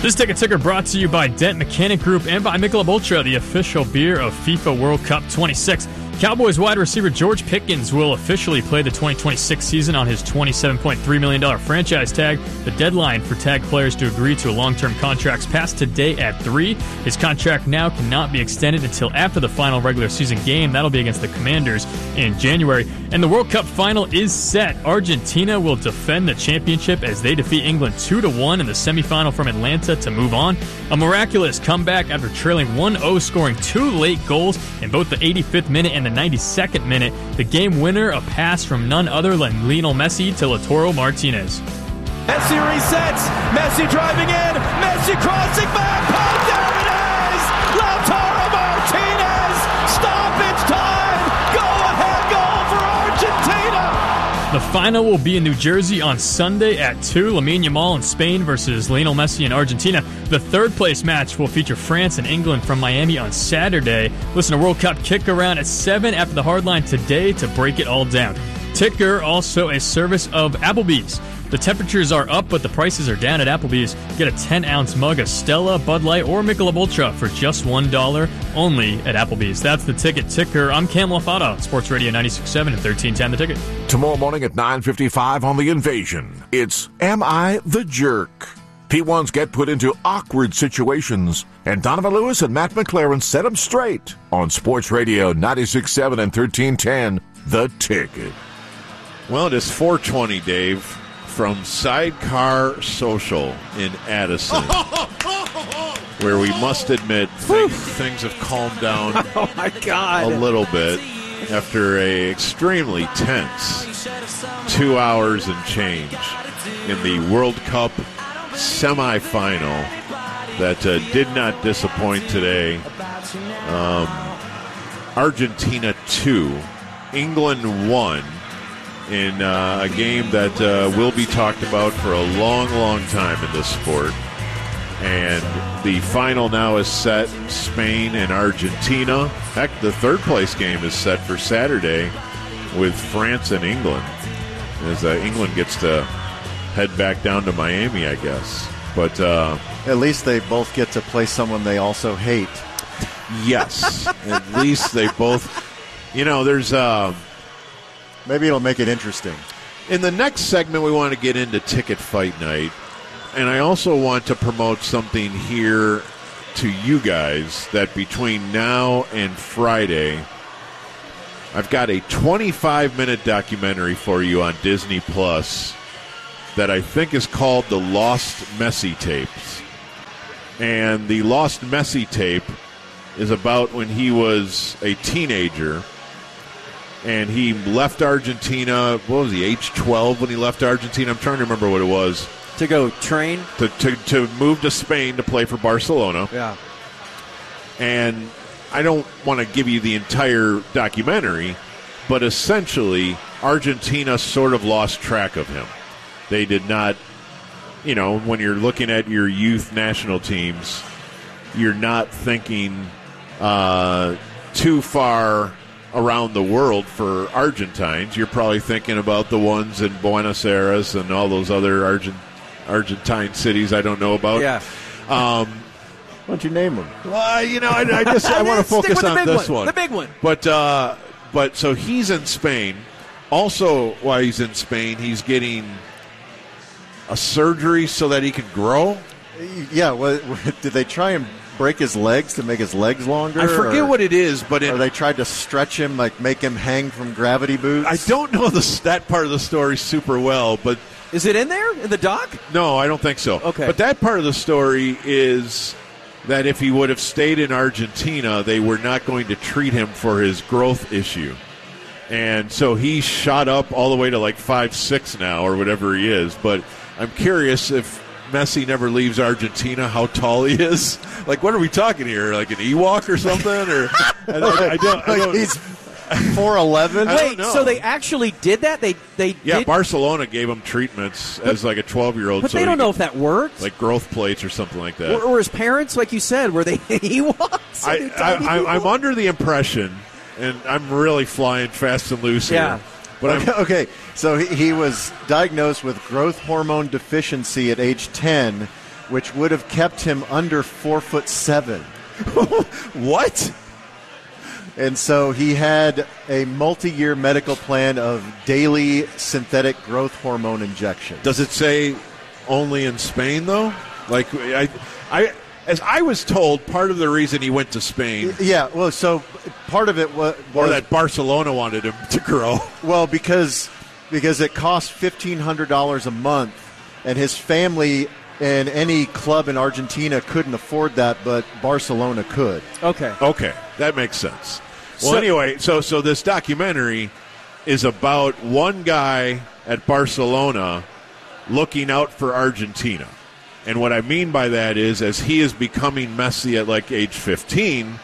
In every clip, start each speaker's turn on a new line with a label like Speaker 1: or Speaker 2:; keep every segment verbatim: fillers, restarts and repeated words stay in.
Speaker 1: This ticket ticker brought to you by Dent Mechanic Group and by Michelob Ultra, the official beer of FIFA World Cup twenty-six. Cowboys wide receiver George Pickens will officially play the twenty twenty-six season on his twenty-seven point three million dollars franchise tag. The deadline for tag players to agree to long-term contracts passed today at three. His contract now cannot be extended until after the final regular season game. That'll be against the Commanders in January. And the World Cup final is set. Argentina will defend the championship as they defeat England two to one in the semifinal from Atlanta to move on. A miraculous comeback after trailing one oh, scoring two late goals in both the eighty-fifth minute and the ninety-second minute. The game winner, a pass from none other than Lionel Messi to Lautaro Martinez.
Speaker 2: Messi resets. Messi driving in. Messi crossing back. Oh, there it is! Lautaro Martinez! Stoppage time! Go-ahead goal for Argentina!
Speaker 1: The final will be in New Jersey on Sunday at two. Lamine Yamal in Spain versus Lionel Messi in Argentina. The third place match will feature France and England from Miami on Saturday. Listen to World Cup kick around at seven after the hardline today to break it all down. Ticker, also a service of Applebee's. The temperatures are up, but the prices are down at Applebee's. Get a ten-ounce mug of Stella, Bud Light, or Michelob Ultra for just one dollar only at Applebee's. That's the ticket ticker. I'm Cam Lafata, Sports Radio ninety-six point seven and thirteen ten The Ticket.
Speaker 3: Tomorrow morning at nine fifty-five on The Invasion, it's Am I the Jerk? P ones get put into awkward situations, and Donovan Lewis and Matt McLaren set them straight on Sports Radio ninety-six point seven and thirteen ten The Ticket.
Speaker 4: Well, it is four twenty, Dave, from Sidecar Social in Addison, where we must admit things, things have calmed down
Speaker 5: oh my God.
Speaker 4: a little bit after a extremely tense two hours and change in the World Cup semifinal that uh, did not disappoint today. Um, Argentina two, England one. In uh, a game that uh, will be talked about for a long, long time in this sport. And the final now is set, Spain and Argentina. Heck, the third place game is set for Saturday with France and England, as uh, England gets to head back down to Miami, I guess. But uh,
Speaker 6: at least they both get to play someone they also hate.
Speaker 4: Yes, at least they both, you know, there's... Uh,
Speaker 6: Maybe it'll make it interesting.
Speaker 4: In the next segment, we want to get into Ticket Fight Night. And I also want to promote something here to you guys that between now and Friday, I've got a twenty-five minute documentary for you on Disney Plus that I think is called The Lost Messi Tapes. And the Lost Messi tape is about when he was a teenager. And he left Argentina, what was he, age twelve when he left Argentina? I'm trying to remember what it was.
Speaker 5: To go train?
Speaker 4: To, to, to move to Spain to play for Barcelona.
Speaker 5: Yeah.
Speaker 4: And I don't want to give you the entire documentary, but essentially Argentina sort of lost track of him. They did not, you know, when you're looking at your youth national teams, you're not thinking uh, too far around the world for Argentines. You're probably thinking about the ones in Buenos Aires and all those other Argent- Argentine cities I don't know about.
Speaker 5: Yeah.
Speaker 4: Um,
Speaker 6: Why don't you name them?
Speaker 4: well, you know, I, I just I want to focus on this
Speaker 5: one.
Speaker 4: one.
Speaker 5: The big one.
Speaker 4: But uh, but so he's in Spain. Also, while he's in Spain, he's getting a surgery so that he can grow.
Speaker 6: Yeah. Well, did they try and break his legs to make his legs longer?
Speaker 4: I forget
Speaker 6: or,
Speaker 4: what it is, but it,
Speaker 6: or they tried to stretch him, like make him hang from gravity boots.
Speaker 4: I don't know the, that part of the story super well, but
Speaker 5: is it in there in the doc?
Speaker 4: No, I don't think so.
Speaker 5: Okay,
Speaker 4: but that part of the story is that if he would have stayed in Argentina, they were not going to treat him for his growth issue, and so he shot up all the way to like five six now or whatever he is. But I'm curious if Messi never leaves Argentina, how tall he is. Like, what are we talking here? Like an Ewok or something? Or I, I, I don't. I don't
Speaker 6: He's four eleven.
Speaker 5: Wait, so they actually did that? They they
Speaker 4: yeah.
Speaker 5: did?
Speaker 4: Barcelona gave him treatments
Speaker 5: but,
Speaker 4: as like a twelve year old.
Speaker 5: But
Speaker 4: so
Speaker 5: they don't know
Speaker 4: could,
Speaker 5: if that worked.
Speaker 4: Like growth plates or something like that.
Speaker 5: Or, or his parents, like you said, were they Ewoks?
Speaker 4: I, I, I, I'm under the impression, and I'm really flying fast and loose
Speaker 5: yeah.
Speaker 4: here. But
Speaker 6: okay,
Speaker 4: I'm,
Speaker 6: okay, so he, he was diagnosed with growth hormone deficiency at age ten, which would have kept him under four foot seven.
Speaker 4: What?
Speaker 6: And so he had a multi-year medical plan of daily synthetic growth hormone injection.
Speaker 4: Does it say only in Spain, though? Like, I, I, as I was told, part of the reason he went to Spain,
Speaker 6: Yeah, well, so part of it was,
Speaker 4: or that Barcelona wanted him to grow.
Speaker 6: well, because because it cost fifteen hundred dollars a month, and his family and any club in Argentina couldn't afford that, but Barcelona could.
Speaker 5: Okay.
Speaker 4: Okay, that makes sense. Well,
Speaker 5: So-
Speaker 4: anyway, so so this documentary is about one guy at Barcelona looking out for Argentina. And what I mean by that is, as he is becoming Messi at like age fifteen,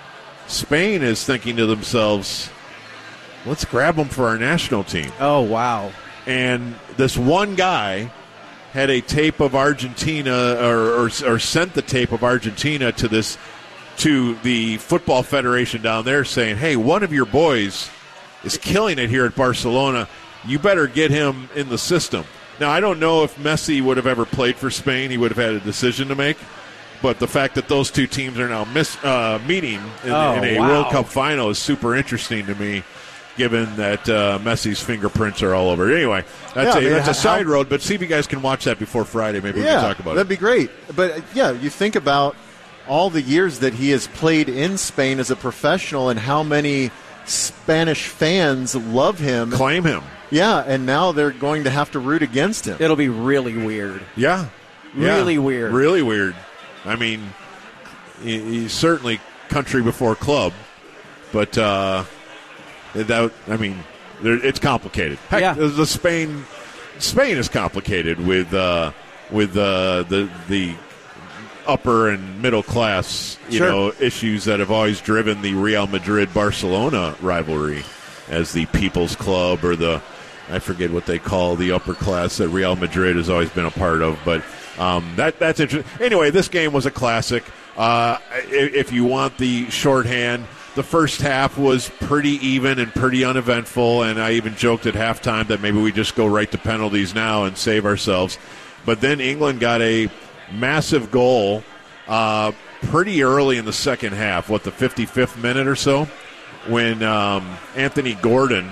Speaker 4: Spain is thinking to themselves, let's grab him for our national team.
Speaker 5: Oh, wow.
Speaker 4: And this one guy had a tape of Argentina, or, or, or sent the tape of Argentina to this to the football federation down there, saying, "Hey, one of your boys is killing it here at Barcelona. You better get him in the system." Now, I don't know if Messi would have ever played for Spain. He would have had a decision to make. But the fact that those two teams are now miss, uh, meeting in,
Speaker 5: Oh,
Speaker 4: in a
Speaker 5: wow.
Speaker 4: World Cup final is super interesting to me, given that uh, Messi's fingerprints are all over it. Anyway, that's,
Speaker 6: Yeah,
Speaker 4: a,
Speaker 6: I mean,
Speaker 4: that's a
Speaker 6: how-
Speaker 4: side road, but see if you guys can watch that before Friday. Maybe we
Speaker 6: Yeah,
Speaker 4: can talk about
Speaker 6: that'd
Speaker 4: it.
Speaker 6: be great. But, uh, yeah, you think about all the years that he has played in Spain as a professional and how many Spanish fans love him.
Speaker 4: Claim him.
Speaker 6: Yeah, and now they're going to have to root against him.
Speaker 5: It'll be really weird.
Speaker 4: Yeah. Yeah.
Speaker 5: Really weird.
Speaker 4: Really weird. I mean, he- he's certainly country before club, but uh, that I mean, there, it's complicated. Heck,
Speaker 5: Yeah.
Speaker 4: the, the Spain Spain is complicated with uh, with uh, the the upper and middle class, you
Speaker 5: Sure.
Speaker 4: know, issues that have always driven the Real Madrid Barcelona rivalry as the People's Club, or the I forget what they call the upper class that Real Madrid has always been a part of, but um, that that's interesting. Anyway, this game was a classic. Uh, if, if you want the shorthand, the first half was pretty even and pretty uneventful, and I even joked at halftime that maybe we just go right to penalties now and save ourselves. But then England got a massive goal uh, pretty early in the second half, what, the fifty-fifth minute or so, when um, Anthony Gordon,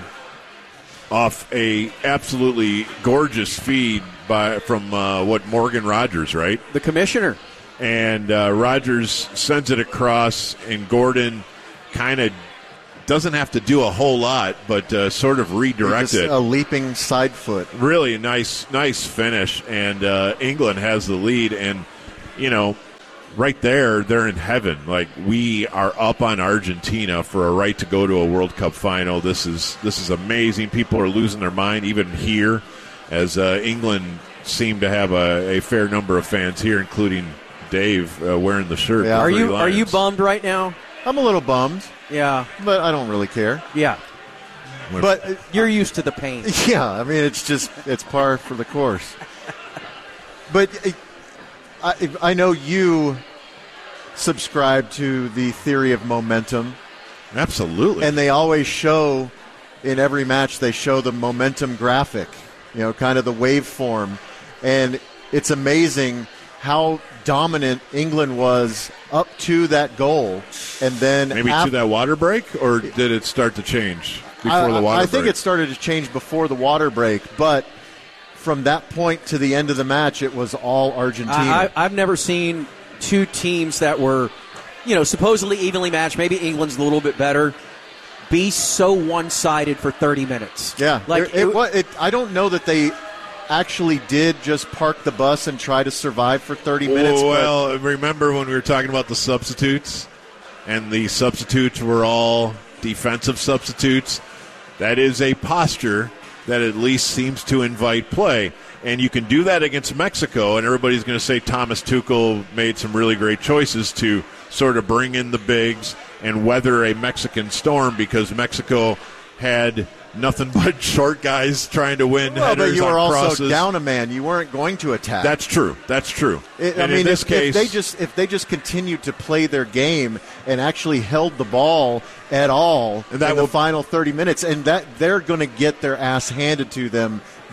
Speaker 4: off a absolutely gorgeous feed by from uh, what Morgan Rogers, right?
Speaker 5: The commissioner.
Speaker 4: And uh, Rogers sends it across, and Gordon kind of doesn't have to do a whole lot, but uh, sort of redirect
Speaker 6: Just
Speaker 4: it.
Speaker 6: a leaping side foot.
Speaker 4: Really nice, nice finish, and uh, England has the lead. And you know, right there, they're in heaven. Like, we are up on Argentina for a right to go to a World Cup final. This is this is amazing. People are losing their mind even here, as uh, England seem to have a, a fair number of fans here, including Dave uh, wearing the shirt.
Speaker 6: Yeah.
Speaker 5: Are
Speaker 4: Three
Speaker 5: you are you
Speaker 4: Lions.
Speaker 5: bummed right now?
Speaker 6: I'm a little bummed,
Speaker 5: Yeah.
Speaker 6: but I don't really care.
Speaker 5: Yeah.
Speaker 6: But, uh,
Speaker 5: You're used to the pain.
Speaker 6: yeah, I mean, it's just, it's par for the course. But uh, I, I know you subscribe to the theory of momentum,
Speaker 4: Absolutely.
Speaker 6: and they always show, in every match, they show the momentum graphic, you know, kind of the waveform. And it's amazing how dominant England was up to that goal. And then
Speaker 4: Maybe
Speaker 6: af-
Speaker 4: to that water break, or did it start to change before
Speaker 6: I,
Speaker 4: the water
Speaker 6: I think
Speaker 4: break?
Speaker 6: it started to change before the water break, but from that point to the end of the match, it was all Argentina.
Speaker 5: I, I, I've never seen two teams that were, you know, supposedly evenly matched. Maybe England's a little bit better. Be so one-sided for thirty minutes.
Speaker 6: yeah,
Speaker 5: like
Speaker 6: it, it, wa- it, I don't know that they actually did just park the bus and try to survive for thirty minutes. but-
Speaker 4: Well, remember when we were talking about the substitutes, and the substitutes were all defensive substitutes? That is a posture that at least seems to invite play. And you can do that against Mexico, and everybody's going to say Thomas Tuchel made some really great choices to sort of bring in the bigs and weather a Mexican storm, because Mexico had nothing but short guys trying to win
Speaker 6: well,
Speaker 4: headers
Speaker 6: but you
Speaker 4: on
Speaker 6: were also
Speaker 4: crosses.
Speaker 6: down a man. You weren't going to attack.
Speaker 4: That's true. That's true.
Speaker 6: It,
Speaker 4: and
Speaker 6: I mean,
Speaker 4: in this
Speaker 6: if,
Speaker 4: case,
Speaker 6: if they just if they just continued to play their game and actually held the ball at all
Speaker 4: And that
Speaker 6: in the
Speaker 4: will-
Speaker 6: final thirty minutes, and that they're going to get their ass handed to them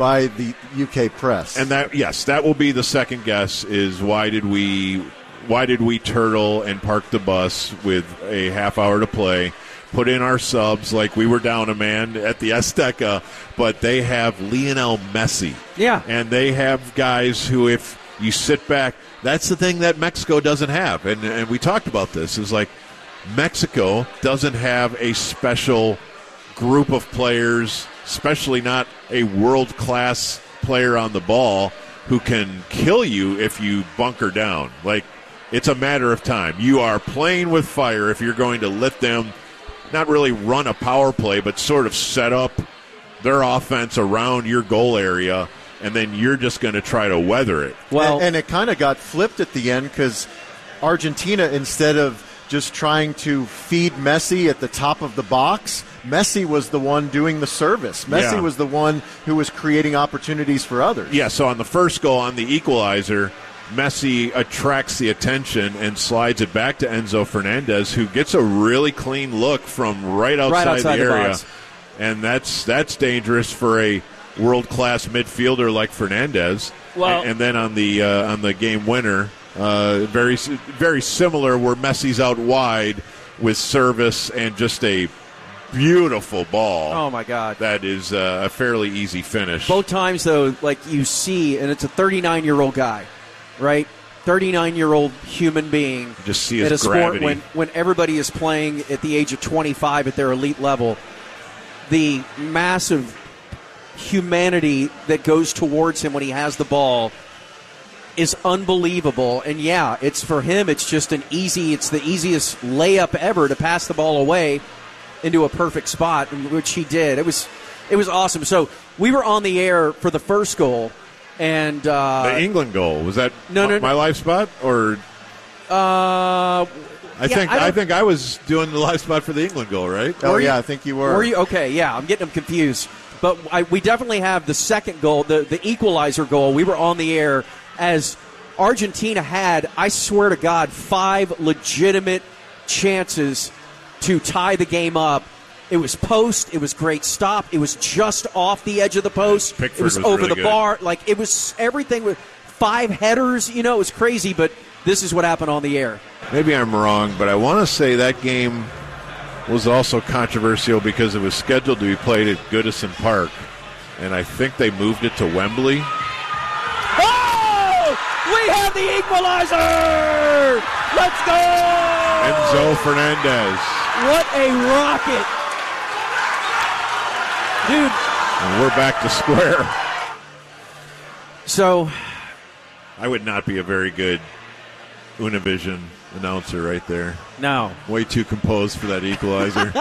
Speaker 6: by the U K press.
Speaker 4: And that, yes, that will be the second guess is why did we why did we turtle and park the bus with a half hour to play, put in our subs like we were down a man at the Azteca, but they have Lionel Messi.
Speaker 5: Yeah.
Speaker 4: And they have guys who, if you sit back, that's the thing that Mexico doesn't have. And, and we talked about this, is like Mexico doesn't have a special group of players, especially not a world-class player on the ball who can kill you if you bunker down. Like, it's a matter of time. You are playing with fire if you're going to let them not really run a power play, but sort of set up their offense around your goal area, and then you're just going to try to weather it.
Speaker 6: Well, and, and it kind of got flipped at the end because Argentina, instead of just trying to feed Messi at the top of the box, Messi was the one doing the service. Messi
Speaker 4: Yeah.
Speaker 6: was the one who was creating opportunities for others.
Speaker 4: Yeah, so on the first goal, on the equalizer, Messi attracts the attention and slides it back to Enzo Fernandez, who gets a really clean look from right outside,
Speaker 5: Right outside
Speaker 4: the
Speaker 5: the
Speaker 4: area.
Speaker 5: box.
Speaker 4: And that's that's dangerous for a world-class midfielder like Fernandez.
Speaker 1: Well-
Speaker 4: and, and then on the uh, on the game winner, uh, very very similar, where Messi's out wide with service and just a beautiful ball.
Speaker 5: Oh, my God.
Speaker 4: That is uh, a fairly easy finish.
Speaker 5: Both times, though, like you see, and it's a thirty-nine-year-old guy, right? thirty-nine-year-old human being
Speaker 4: Just see his
Speaker 5: at a sport
Speaker 4: gravity.
Speaker 5: when, when everybody is playing at the age of twenty-five at their elite level. The massive humanity that goes towards him when he has the ball is unbelievable. And, yeah, it's for him, it's just an easy, it's the easiest layup ever to pass the ball away into a perfect spot, which he did. It was it was awesome. So we were on the air for the first goal, and uh,
Speaker 4: The England goal, was that
Speaker 5: No, no,
Speaker 4: my, my
Speaker 5: no.
Speaker 4: live spot, or
Speaker 5: uh,
Speaker 4: I
Speaker 5: yeah,
Speaker 4: think
Speaker 5: I
Speaker 4: I,
Speaker 5: don't-
Speaker 4: think I was doing the live spot for the England goal, right?
Speaker 6: Oh,
Speaker 5: Were you-
Speaker 6: yeah, I think you were.
Speaker 5: Were you okay? Yeah, I'm getting them confused. But I, we definitely have the second goal, the the equalizer goal. We were on the air as Argentina had, I swear to God, five legitimate chances to tie the game up. It was post. It was great stop. It was just off the edge of the post.
Speaker 4: Pickford
Speaker 5: it was,
Speaker 4: was
Speaker 5: over
Speaker 4: really
Speaker 5: the
Speaker 4: good.
Speaker 5: bar. Like, it was everything with five headers. You know, it was crazy. But this is what happened on the air.
Speaker 4: Maybe I'm wrong, but I want to say that game was also controversial because it was scheduled to be played at Goodison Park, and I think they moved it to Wembley.
Speaker 5: Oh! We have the equalizer! Let's go!
Speaker 4: Enzo Fernandez.
Speaker 5: What a rocket! Dude,
Speaker 4: And we're back to square.
Speaker 5: so
Speaker 4: I would not be a very good Univision announcer right there.
Speaker 5: no.
Speaker 4: Way too composed for that equalizer.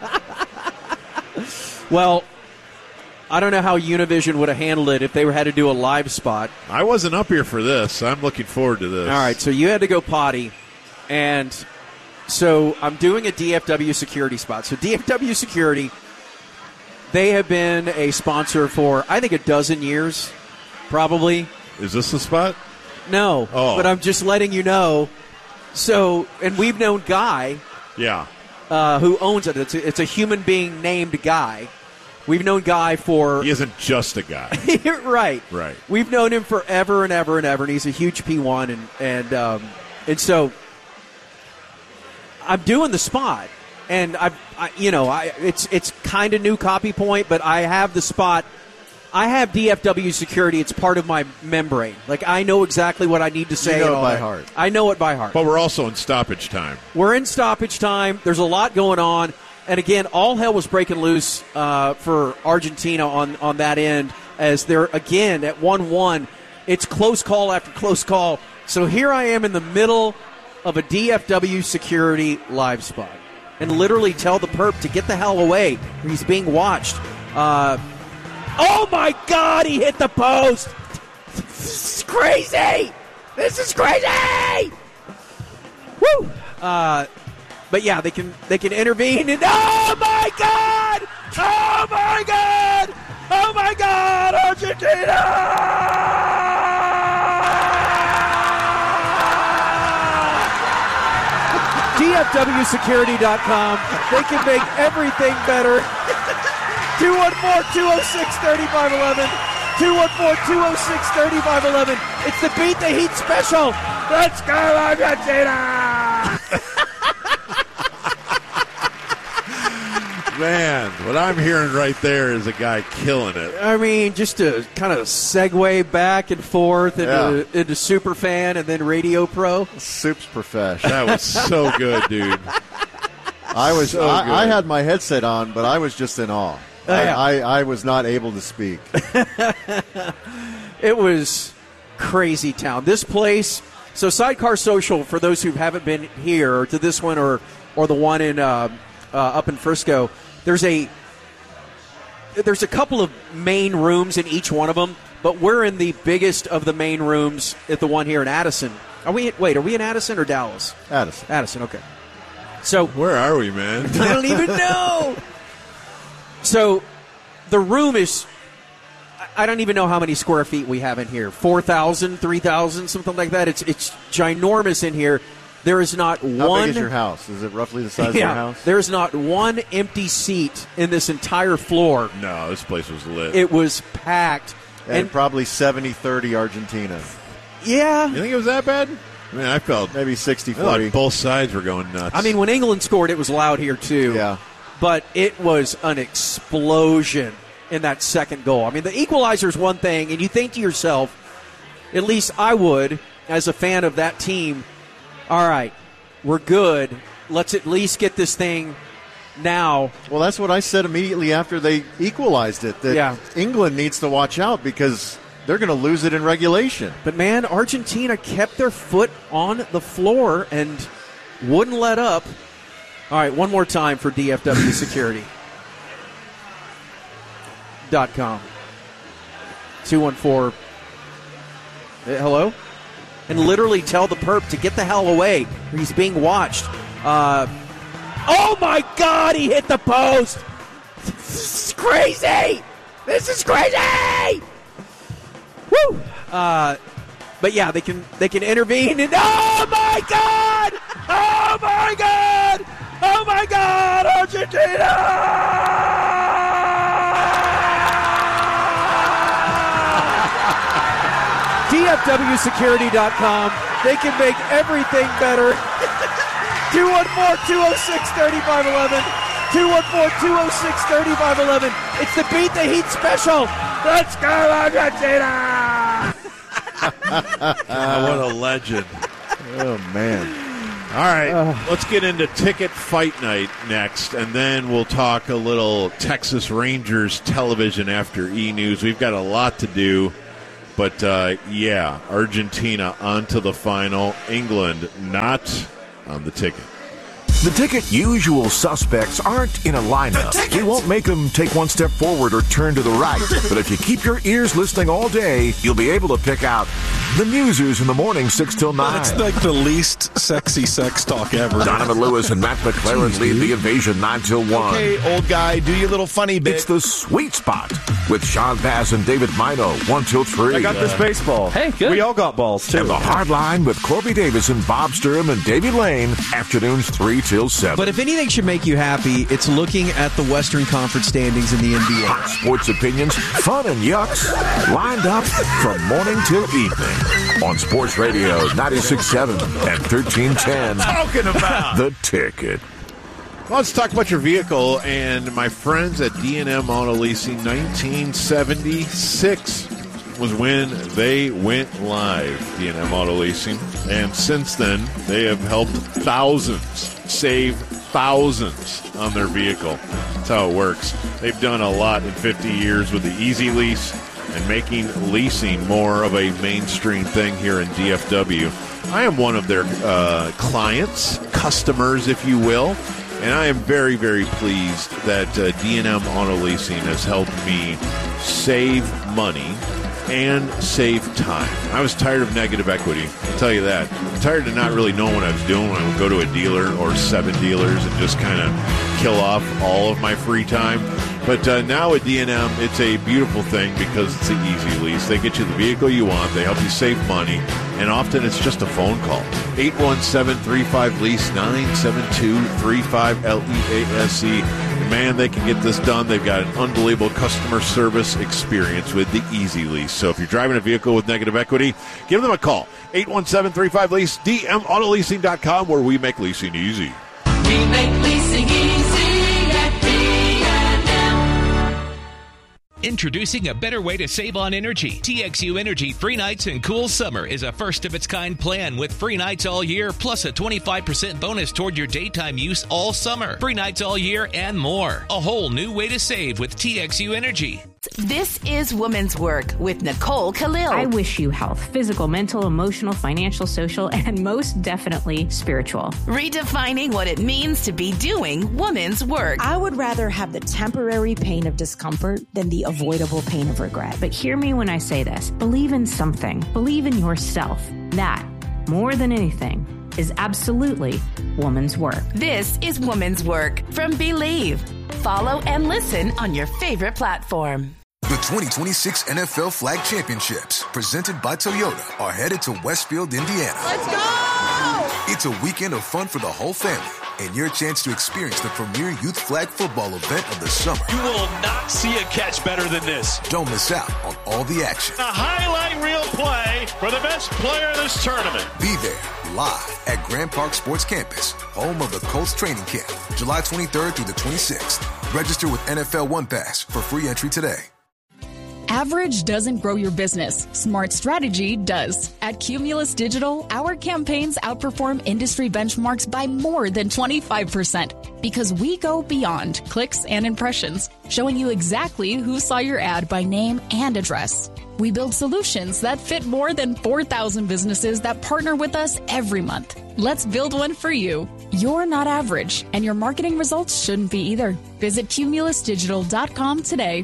Speaker 5: Well, I don't know how Univision would have handled it if they were had to do a live spot.
Speaker 4: I wasn't up here for this. I'm looking forward to this.
Speaker 5: All right, so you had to go potty, and so I'm doing a D F W security spot. So D F W Security, they have been a sponsor for, I think, a dozen years, probably.
Speaker 4: Is this the spot?
Speaker 5: No,
Speaker 4: Oh.
Speaker 5: but I'm just letting you know. So, and we've known Guy,
Speaker 4: Yeah.
Speaker 5: uh, who owns it. It's a, it's a human being named Guy. We've known Guy for
Speaker 4: He isn't just a guy.
Speaker 5: right,
Speaker 4: Right.
Speaker 5: We've known him forever and ever and ever, and he's a huge P one, and and um, and so I'm doing the spot, and I, I you know, I it's it's kind of new copy point, but I have the spot. I have D F W security. It's part of my membrane. Like, I know exactly what I need to say.
Speaker 6: You know
Speaker 5: and
Speaker 6: it
Speaker 5: all
Speaker 6: by
Speaker 5: that.
Speaker 6: heart.
Speaker 5: I know it by heart.
Speaker 4: But we're also in stoppage time.
Speaker 5: We're in stoppage time. There's a lot going on. And again, all hell was breaking loose uh, for Argentina on, on that end as they're, again, at one one. It's close call after close call. So here I am in the middle of a D F W security live spot and literally tell the perp to get the hell away. He's being watched. Uh, oh, my God, he hit the post. This is crazy. This is crazy. Woo. Uh, but yeah, they can they can intervene. And oh my God! Oh my God! Oh my God! Argentina! D F W security dot com. They can make everything better. two one four, two oh six, three five one one. two one four, two oh six, three five one one. It's the Beat the Heat special. Let's go, Argentina!
Speaker 4: Man, what I'm hearing right there is a guy killing it.
Speaker 5: I mean, just to kind of segue back and forth into,
Speaker 6: Yeah.
Speaker 5: into Superfan and then Radio Pro.
Speaker 6: Soup's profesh.
Speaker 4: That was so good, dude.
Speaker 6: I was
Speaker 4: So
Speaker 6: I,
Speaker 4: good.
Speaker 6: I had my headset on, but I was just in awe.
Speaker 5: Oh, yeah.
Speaker 6: I, I, I was not able to speak.
Speaker 5: It was crazy town. This place, so Sidecar Social, for those who haven't been here, or to this one or or the one in uh, uh, up in Frisco, there's a there's a couple of main rooms in each one of them, but we're in the biggest of the main rooms at the one here in Addison. Are we? Wait, are we in Addison or Dallas?
Speaker 6: Addison.
Speaker 5: Addison, okay. So
Speaker 4: Where are we, man?
Speaker 5: I don't even know. So the room is, I don't even know how many square feet we have in here. four thousand, three thousand, something like that. It's it's ginormous in here. There is not
Speaker 6: How
Speaker 5: one.
Speaker 6: big is your house? Is it roughly the size
Speaker 5: yeah,
Speaker 6: of your house?
Speaker 5: There is not one empty seat in this entire floor.
Speaker 4: No, this place was lit.
Speaker 5: It was packed.
Speaker 6: And,
Speaker 5: And,
Speaker 6: probably seventy thirty Argentina.
Speaker 5: yeah,
Speaker 4: You think it was that bad? I mean, I felt
Speaker 6: Maybe sixty
Speaker 4: I felt
Speaker 6: forty.
Speaker 4: like both sides were going nuts.
Speaker 5: I mean, when England scored, it was loud here too.
Speaker 6: Yeah.
Speaker 5: But it was an explosion in that second goal. I mean, the equalizer is one thing, and you think to yourself, at least I would, as a fan of that team, all right, we're good. Let's at least get this thing now.
Speaker 6: Well, that's what I said immediately after they equalized it, that
Speaker 5: Yeah.
Speaker 6: England needs to watch out because they're going to lose it in regulation.
Speaker 5: But, man, Argentina kept their foot on the floor and wouldn't let up. All right, one more time for D F W Security. Dot com. two one four. Eh, hello? And literally tell the perp to get the hell away. He's being watched. Uh, oh, my God, he hit the post. This is crazy. This is crazy. Woo! Uh, but, yeah, they can they can intervene. And, oh, my God! Oh, my God! Oh, my God, Argentina! D F W security dot com. They can make everything better. two one four, two oh six, three five one one. two one four, two oh six, three five one one. It's the Beat the Heat special. Let's go, Argentina!
Speaker 4: Ah, what a legend.
Speaker 6: Oh, man.
Speaker 4: All right, let's get into Ticket Fight Night next, and then we'll talk a little Texas Rangers television after E! News. We've got a lot to do, but uh, yeah, Argentina onto the final. England not on the ticket.
Speaker 3: The Ticket usual suspects aren't in a lineup. We won't make them take one step forward or turn to the right. But if you keep your ears listening all day, you'll be able to pick out the Musers in the morning, six till nine.
Speaker 7: It's like the least sexy sex talk ever.
Speaker 3: Donovan Lewis and Matt McLaren lead the invasion nine till one.
Speaker 7: Okay, old guy, do your little funny bit.
Speaker 3: It's the Sweet Spot with Sean Bass and David Mino, one till three.
Speaker 8: I got this baseball.
Speaker 1: Hey, good.
Speaker 8: We all got balls, too.
Speaker 3: And the Hard Line with Corby Davis and Bob Sturm and Davey Lane, afternoons three till seven.
Speaker 9: But if anything should make you happy, it's looking at the Western Conference standings in the N B A.
Speaker 3: Hot sports opinions, fun and yucks, lined up from morning till evening on Sports Radio ninety-six point seven and thirteen ten.
Speaker 7: Talking about
Speaker 3: The Ticket.
Speaker 4: Well, let's talk about your vehicle and my friends at D and M Auto Leasing. nineteen seventy-six was when they went live, D and M Auto Leasing. And since then, they have helped thousands save thousands on their vehicle. That's how it works. They've done a lot in fifty years with the Easy Lease and making leasing more of a mainstream thing here in D F W. I am one of their uh, clients, customers, if you will, and I am very, very pleased that uh, D and M Auto Leasing has helped me save money and save time. I was tired of negative equity, I'll tell you that. I'm tired of not really knowing what I was doing when I would go to a dealer or seven dealers and just kind of kill off all of my free time. But uh, now at D and M, it's a beautiful thing because it's an easy lease. They get you the vehicle you want. They help you save money. And often it's just a phone call. eight one seven, three five, lease, nine seven two, three five, L E A S E. Man, they can get this done. They've got an unbelievable customer service experience with the Easy Lease. So if you're driving a vehicle with negative equity, give them a call. eight one seven, three five, lease, D M auto leasing dot com, where we make leasing easy.
Speaker 8: We make leasing easy at D and M.
Speaker 10: Introducing a better way to save on energy. T X U Energy Free Nights and Cool Summer is a first-of-its-kind plan with free nights all year, plus a twenty-five percent bonus toward your daytime use all summer. Free nights all year and more. A whole new way to save with T X U Energy.
Speaker 11: This is Woman's Work with Nicole Khalil.
Speaker 12: I wish you health, physical, mental, emotional, financial, social, and most definitely spiritual.
Speaker 11: Redefining what it means to be doing woman's work.
Speaker 13: I would rather have the temporary pain of discomfort than the avoidable pain of regret.
Speaker 12: But hear me when I say this. Believe in something. Believe in yourself. That, more than anything, is absolutely woman's work.
Speaker 11: This is Woman's Work from Believe. Follow and listen on your favorite platform.
Speaker 14: The twenty twenty-six N F L Flag Championships, presented by Toyota, are headed to Westfield, Indiana.
Speaker 8: Let's go!
Speaker 14: It's a weekend of fun for the whole family and your chance to experience the premier youth flag football event of the summer.
Speaker 2: You will not see a catch better than this.
Speaker 14: Don't miss out on all the action.
Speaker 2: A highlight reel play for the best player in this tournament.
Speaker 14: Be there live at Grand Park Sports Campus, home of the Colts training camp, July twenty-third through the twenty-sixth. Register with N F L One Pass for free entry today.
Speaker 15: Average doesn't grow your business. Smart strategy does. At Cumulus Digital, our campaigns outperform industry benchmarks by more than twenty-five percent because we go beyond clicks and impressions, showing you exactly who saw your ad by name and address. We build solutions that fit more than four thousand businesses that partner with us every month. Let's build one for you. You're not average, and your marketing results shouldn't be either. Visit cumulus digital dot com today.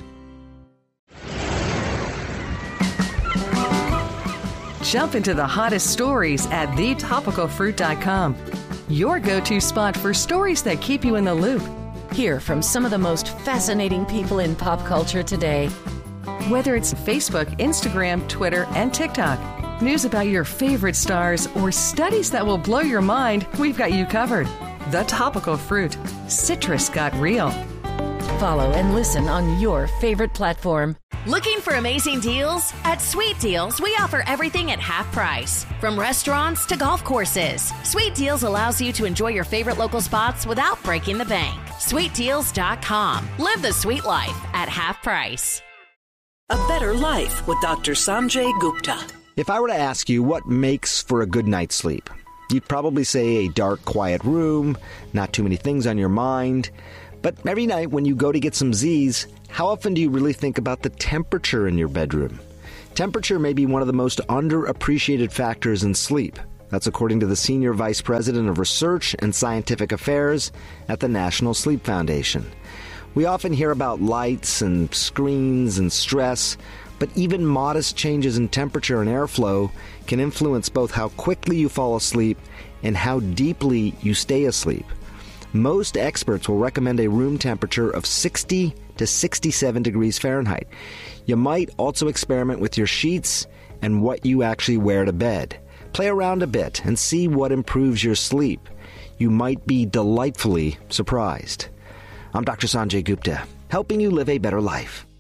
Speaker 16: Jump into the hottest stories at the topical fruit dot com. Your go-to spot for stories that keep you in the loop.
Speaker 17: Hear from some of the most fascinating people in pop culture today.
Speaker 16: Whether it's Facebook, Instagram, Twitter, and TikTok, news about your favorite stars, or studies that will blow your mind, we've got you covered. The Topical Fruit. Citrus got real.
Speaker 17: Follow and listen on your favorite platform.
Speaker 11: Looking for amazing deals? At Sweet Deals, we offer everything at half price. From restaurants to golf courses, Sweet Deals allows you to enjoy your favorite local spots without breaking the bank. sweet deals dot com. Live the sweet life at half price.
Speaker 18: A Better Life with Doctor Sanjay Gupta.
Speaker 19: If I were to ask you what makes for a good night's sleep, you'd probably say a dark, quiet room, not too many things on your mind. But every night when you go to get some Z's, how often do you really think about the temperature in your bedroom? Temperature may be one of the most underappreciated factors in sleep. That's according to the Senior Vice President of Research and Scientific Affairs at the National Sleep Foundation. We often hear about lights and screens and stress, but even modest changes in temperature and airflow can influence both how quickly you fall asleep and how deeply you stay asleep. Most experts will recommend a room temperature of sixty to sixty-seven degrees Fahrenheit. You might also experiment with your sheets and what you actually wear to bed. Play around a bit and see what improves your sleep. You might be delightfully surprised. I'm Doctor Sanjay Gupta, helping you live a better life.